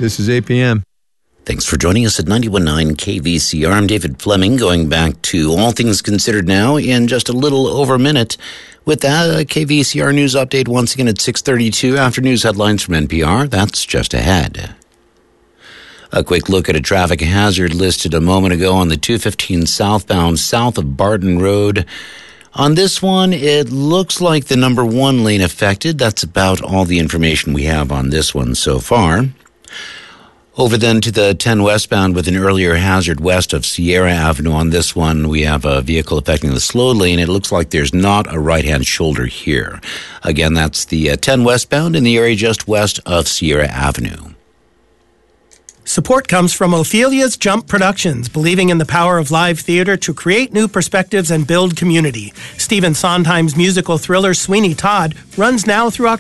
This is APM. Thanks for joining us at 91.9 KVCR. I'm David Fleming, going back to All Things Considered now in just a little over a minute. With that, a KVCR news update once again at 6:32 after news headlines from NPR. That's just ahead. A quick look at a traffic hazard listed a moment ago on the 215 southbound south of Barton Road. On this one, it looks like the number 1 lane affected. That's about all the information we have on this one so far. Over then to the 10 westbound with an earlier hazard west of Sierra Avenue. On this one, we have a vehicle affecting the slow lane. It looks like there's not a right-hand shoulder here. Again, that's the 10 westbound in the area just west of Sierra Avenue. Support comes from Ophelia's Jump Productions, believing in the power of live theater to create new perspectives and build community. Stephen Sondheim's musical thriller Sweeney Todd runs now through October.